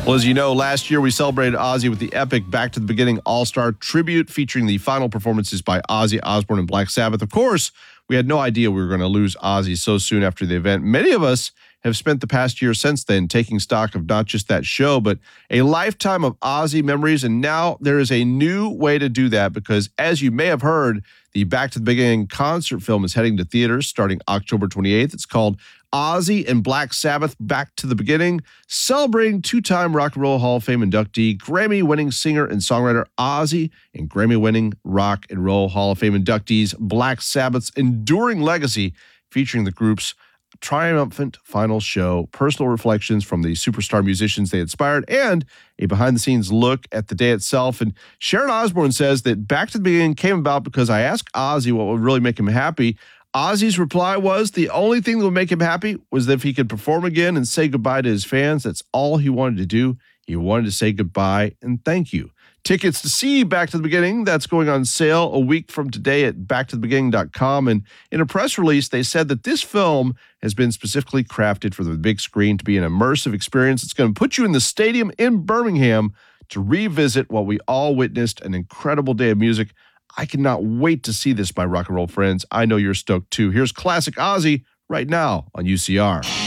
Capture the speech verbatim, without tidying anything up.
Well, as you know, last year we celebrated Ozzy with the epic Back to the Beginning All-Star tribute featuring the final performances by Ozzy Osbourne and Black Sabbath. Of course, we had no idea we were going to lose Ozzy so soon after the event. Many of us have spent the past year since then taking stock of not just that show, but a lifetime of Ozzy memories. And now there is a new way to do that because, as you may have heard, the Back to the Beginning concert film is heading to theaters starting October twenty-eighth. It's called Ozzy and Black Sabbath Back to the Beginning, celebrating two-time Rock and Roll Hall of Fame inductee, Grammy-winning singer and songwriter Ozzy, and Grammy-winning Rock and Roll Hall of Fame inductees Black Sabbath's enduring legacy, featuring the group's triumphant final show, personal reflections from the superstar musicians they inspired, and a behind-the-scenes look at the day itself. And Sharon Osbourne says that Back to the Beginning came about because I asked Ozzy what would really make him happy. Ozzy's reply was the only thing that would make him happy was if he could perform again and say goodbye to his fans. That's all he wanted to do. He wanted to say goodbye and thank you. Tickets to see Back to the Beginning, that's going on sale a week from today at back to the beginning dot com. And in a press release, they said that this film has been specifically crafted for the big screen to be an immersive experience. It's going to put you in the stadium in Birmingham to revisit what we all witnessed, an incredible day of music. I cannot wait to see this, my rock and roll friends. I know you're stoked too. Here's classic Ozzy right now on U C R.